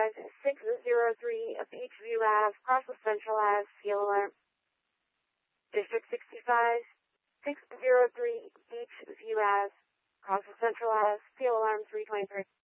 Beachview Ave, across the Central Ave, field alarm. District 65, 603 Beachview Ave, across the Central Ave, field alarm 323.